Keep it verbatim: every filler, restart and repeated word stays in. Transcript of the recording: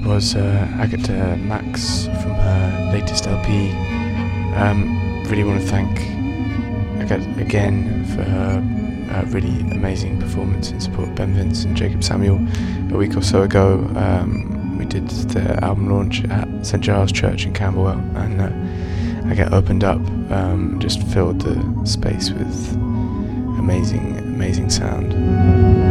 That was uh, Agatha Max from her latest L P. Um, really want to thank Agatha again for her uh, really amazing performance in support of Ben Vince and Jacob Samuel. A week or so ago, um, we did the album launch at Saint Giles Church in Camberwell, and uh, Agatha opened up, um, just filled the space with amazing, amazing sound.